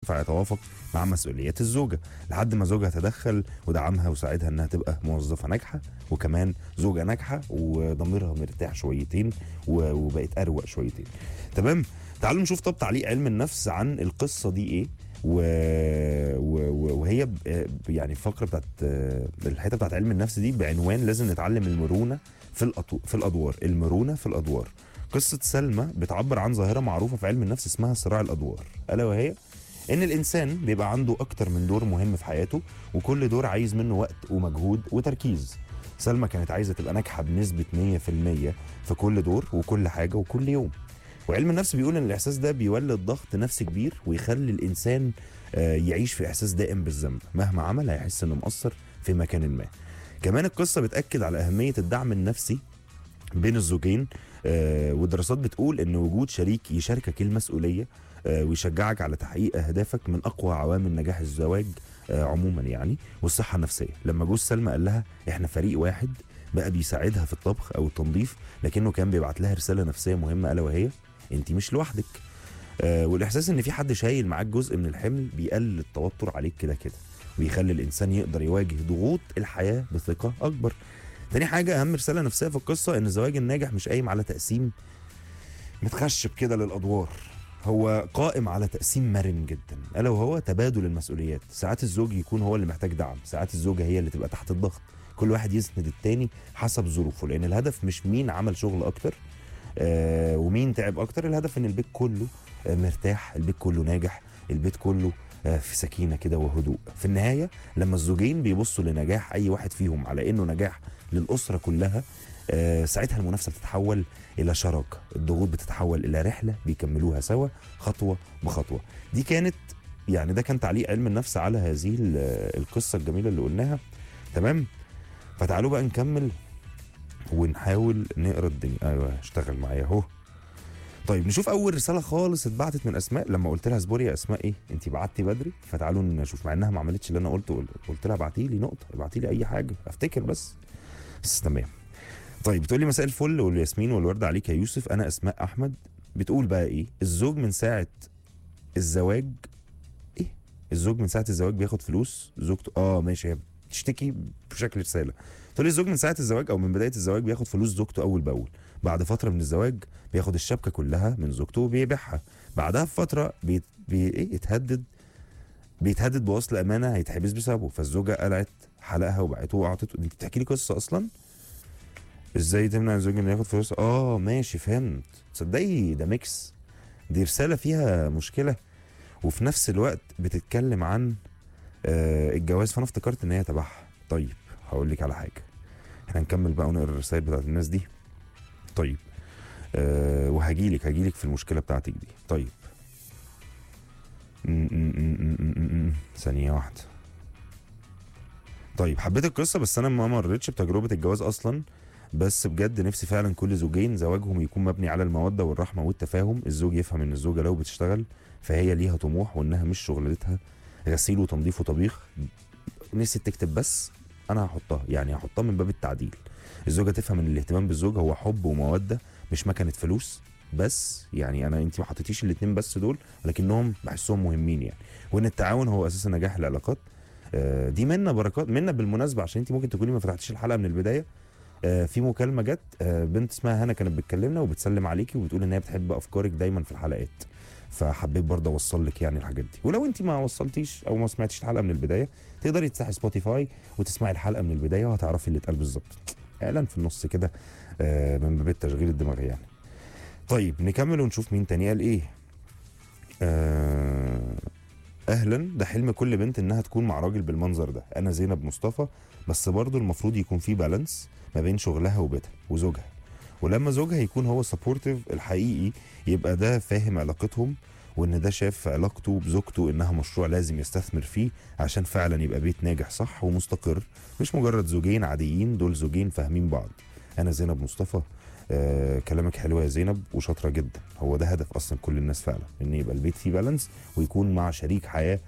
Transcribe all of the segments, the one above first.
ينفع يتوافق مع مسؤوليات الزوجه، لحد ما زوجها تدخل ودعمها وساعدها انها تبقى موظفه ناجحه، وكمان زوجه ناجحه وضميرها مرتاح شويتين وبقت اروق شويتين. تمام. تعالوا نشوف طب تعليق علم النفس عن القصه دي ايه. وهي يعني الفقره بتاعت الحته بتاعت علم النفس دي بعنوان لازم نتعلم المرونه في الادوار. المرونه في الادوار. قصه سلمى بتعبر عن ظاهره معروفه في علم النفس اسمها صراع الادوار، الا وهي ان الانسان بيبقى عنده اكتر من دور مهم في حياته، وكل دور عايز منه وقت ومجهود وتركيز. سلمى كانت عايزه تبقى ناجحه بنسبه 100% في كل دور وكل حاجه وكل يوم. وعلم النفس بيقول ان الاحساس ده بيولد ضغط نفسي كبير، ويخلي الانسان يعيش في احساس دائم بالذنب، مهما عمل هيحس انه مقصر في مكان ما. كمان القصه بتاكد على اهميه الدعم النفسي بين الزوجين، والدراسات بتقول ان وجود شريك يشاركك المسؤوليه ويشجعك على تحقيق اهدافك من اقوى عوامل نجاح الزواج عموما يعني، والصحه النفسيه. لما جوز سلمى قال لها احنا فريق واحد، بقى بيساعدها في الطبخ او التنظيف، لكنه كان بيبعت لها رساله نفسيه مهمه، الا وهي انت مش لوحدك. والاحساس ان في حد شايل معاك جزء من الحمل بيقلل التوتر عليك كده كده، ويخلي الانسان يقدر يواجه ضغوط الحياه بثقه اكبر. تاني حاجه، اهم رساله نفسيه في القصه، ان الزواج الناجح مش قايم على تقسيم متخشب كده للادوار، هو قائم على تقسيم مرن جدا، الا وهو تبادل المسؤوليات. ساعات الزوج يكون هو اللي محتاج دعم، ساعات الزوجه هي اللي تبقى تحت الضغط، كل واحد يسند التاني حسب ظروفه، لان الهدف مش مين عمل شغل اكتر ومين تعب اكتر، الهدف ان البيت كله مرتاح، البيت كله ناجح، البيت كله في سكينه كده وهدوء. في النهايه لما الزوجين بيبصوا لنجاح اي واحد فيهم على انه نجاح للاسره كلها، ساعتها المنافسه بتتحول الى شراكه، الضغوط بتتحول الى رحله بيكملوها سوا خطوه بخطوه. دي كانت يعني ده كان تعليق علم النفس على هذه القصه الجميله اللي قلناها. تمام. فتعالوا بقى نكمل ونحاول نقرا الدنيا. ايوه اشتغل معايا اهو. طيب نشوف اول رساله خالص اتبعتت من اسماء، لما قلت لها اصبري يا اسماء ايه انت بعتي بدري. فتعالوا نشوف، مع انها ما عملتش اللي انا قلت لها ابعتي لي نقطه، ابعتي لي اي حاجه افتكر بس تمام. طيب بتقول لي مساء الفل والياسمين والورد عليك يا يوسف، انا اسماء احمد. بتقول بقى ايه، الزوج من ساعه الزواج الزوج من ساعه الزواج بياخد فلوس زوجته. ماشي، هي بتشتكي بشكل رساله. تقول لي الزوج من ساعه الزواج او من بدايه الزواج بياخد فلوس زوجته اول باول، بعد فتره من الزواج بياخد الشبكه كلها من زوجته وبيبيعها، بعدها بفتره بيتهدد بوصل امانه هيتحبس بسببه، فالزوجه قلعت حلقها وبعته واعطته. دي بتحكي لي قصه اصلا ازاي تمنع الزوج انه ياخد فلوس. ماشي فهمت. تصدقي ده ميكس، دي رساله فيها مشكله وفي نفس الوقت بتتكلم عن الجواز، فانا افتكرت ان هي تبعها. طيب هقول لك على حاجه، احنا هنكمل بقى ونقرا الرسائل بتاعت الناس دي. طيب وهجيلك في المشكله بتاعتك دي. طيب ثانيه واحده. طيب حبيت القصه، بس انا ما مريتش بتجربه الجواز اصلا، بس بجد نفسي فعلا كل زوجين زواجهم يكون مبني على الموده والرحمه والتفاهم. الزوج يفهم ان الزوجه لو بتشتغل فهي ليها طموح، وانها مش شغلتها غسيل وتنظيف وطبيخ. نسيت تكتب بس انا هحطها من باب التعديل. الزوجه تفهم ان الاهتمام بالزوج هو حب وموده، مش مكنه فلوس بس. يعني انت ما حطيتيش الاثنين بس دول، لكنهم بحسهم مهمين يعني. وان التعاون هو اساس نجاح العلاقات. دي منا بركات منا بالمناسبه، عشان انت ممكن تكوني ما فتحتيش الحلقه من البدايه. في مكالمه جت، بنت اسمها هنا كانت بتكلمنا وبتسلم عليكي وبتقول ان هي بتحب افكارك دايما في الحلقات، فحبيت برضه اوصل لك يعني الحاجات دي. ولو انت ما وصلتيش او ما سمعتيش الحلقه من البدايه، تقدري تفتحي سبوتيفاي وتسمعي الحلقه من البدايه وهتعرفي اللي اتقال بالظبط، اعلان في النص كده من باب التشغيل الدماغي يعني. طيب نكمل ونشوف مين تاني قال ايه. اهلا، ده حلم كل بنت انها تكون مع راجل بالمنظر ده. انا زينب مصطفى، بس برضه المفروض يكون في بالانس ما بين شغلها وبيتها وزوجها، ولما زوجها يكون هو سبورتيف الحقيقي يبقى ده فاهم علاقتهم، وان ده شاف علاقته بزوجته انها مشروع لازم يستثمر فيه عشان فعلا يبقى بيت ناجح صح ومستقر، مش مجرد زوجين عاديين، دول زوجين فاهمين بعض. انا زينب مصطفى. كلامك حلو يا زينب وشاطره جدا. هو ده هدف اصلا كل الناس فعلا، ان يبقى البيت فيه بالانس ويكون مع شريك حياه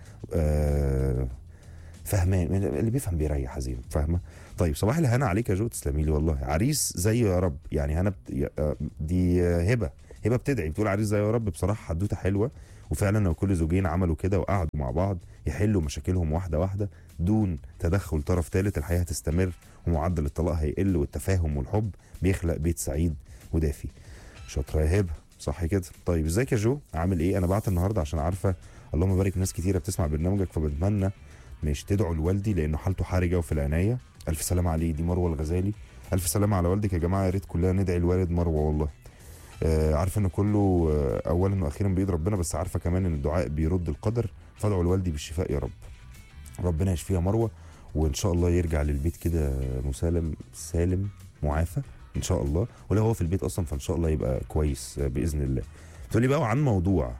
فاهمان. اللي بيفهم بيريح يا زينب، فاهمه. طيب صباح الهنا عليك يا جو، تسلمي لي والله. عريس زي يا رب، يعني هنا دي هبه بتدعي بتقول عريس زي يا رب. بصراحه حدوته حلوه وفعلا لو كل زوجين عملوا كده وقعدوا مع بعض يحلوا مشاكلهم واحده واحده دون تدخل طرف ثالث، الحياه هتستمر ومعدل الطلاق هيقل، والتفاهم والحب بيخلق بيت سعيد ودافي. شاطره يا هبه، صح كده. طيب ازيك يا جو، عامل ايه؟ انا بعت النهارده عشان عارفه اللهم بارك ناس كتيره بتسمع برنامجك، فبتمنى مش تدعوا لوالدي لانه حالته حرجه وفي العنايه. الف سلامه عليه. دي مروه الغزالي. الف سلامه على والدك يا جماعه، يا ريت كلنا ندعي الوالد مروه والله. عارفه ان كله اولا واخيرا بايد ربنا، بس عارفه كمان ان الدعاء بيرد القدر، فادعوا لوالدي بالشفاء يا رب. ربنا يشفيها مروه، وان شاء الله يرجع للبيت كده مسالم سالم معافى ان شاء الله، ولو هو في البيت اصلا فان شاء الله يبقى كويس باذن الله. تقولي بقى عن موضوع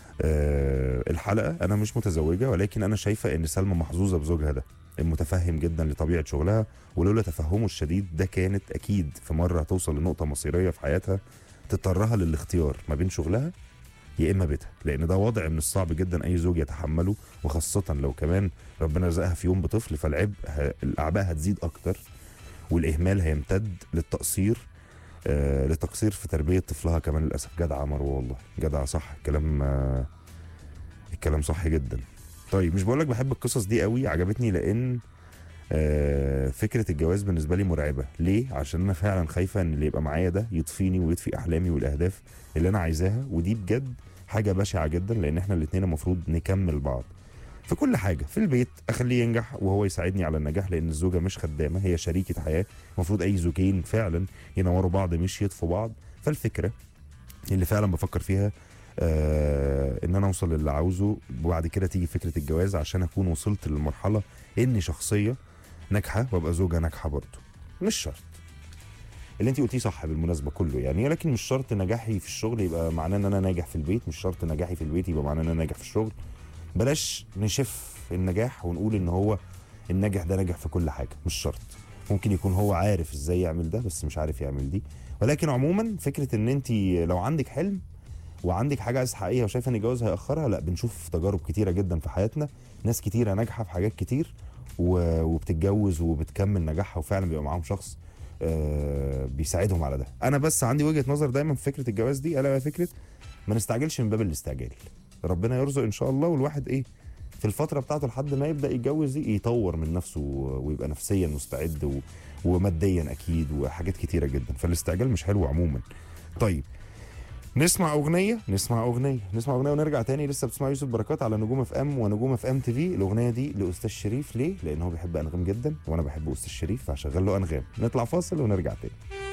الحلقه، انا مش متزوجه ولكن انا شايفه ان سلمى محظوظه بزوجها ده المتفهم جدا لطبيعه شغلها، ولولا تفهمه الشديد ده كانت اكيد في مره هتوصل لنقطه مصيريه في حياتها تضطرها للاختيار ما بين شغلها يا اما بيتها، لان ده وضع من الصعب جدا اي زوج يتحمله، وخاصه لو كمان ربنا رزقها في يوم بطفل، فالعبء الاعباء هتزيد اكتر، والاهمال هيمتد للتقصير لتقصير في تربيه طفلها كمان للاسف. جدعه مروه والله، جدعه، صح الكلام. الكلام صح جدا. طيب مش بقولك بحب القصص دي قوي، عجبتني لان فكره الجواز بالنسبه لي مرعبه. ليه؟ عشان انا فعلا خايفه ان اللي يبقى معايا ده يطفيني ويطفي احلامي والاهداف اللي انا عايزاها، ودي بجد حاجه بشعه جدا، لان احنا الاثنين المفروض نكمل بعض في كل حاجه. في البيت اخليه ينجح وهو يساعدني على النجاح، لان الزوجه مش خدامه، هي شريكه حياه. المفروض اي زوجين فعلا ينوروا بعض مش يطفوا بعض. فالفكره اللي فعلا بفكر فيها ان انا اوصل للي عاوزه، وبعد كده تيجي فكره الجواز عشان اكون وصلت للمرحله اني شخصيه ناجحه وابقى زوجه ناجحه برضه. مش شرط اللي انت قلتيه صح بالمناسبه كله يعني، لكن مش شرط نجاحي في الشغل يبقى معناه ان انا ناجح في البيت، مش شرط نجاحي في البيت يبقى معناه ان انا ناجح في الشغل. بلاش نشف النجاح ونقول ان هو الناجح ده ناجح في كل حاجه، مش شرط. ممكن يكون هو عارف ازاي يعمل ده بس مش عارف يعمل دي. ولكن عموما فكره ان انت لو عندك حلم وعندك حاجه عايز تحققيها وشايفه ان الجواز هياخرها، لا، بنشوف تجارب كتيره جدا في حياتنا، ناس كتيره ناجحه في حاجات كتير وبتتجوز وبتكمل نجاحها وفعلا بيبقى معاهم شخص بيساعدهم على ده. انا بس عندي وجهه نظر دايما في فكره الجواز دي، الا فكره ما نستعجلش من باب الاستعجال. ربنا يرزق ان شاء الله، والواحد في الفتره بتاعته لحد ما يبدا يتجوز دي يطور من نفسه ويبقى نفسيا مستعد وماديا اكيد وحاجات كتيره جدا، فالاستعجال مش حلو عموما. طيب نسمع اغنيه ونرجع تاني. لسه بتسمع يوسف بركات على نجوم اف ام ونجوم اف ام تي في. الاغنيه دي لاستاذ شريف، ليه؟ لان هو بيحب انغام جدا وانا بحب استاذ شريف، فهشغل له انغام. نطلع فاصل ونرجع تاني.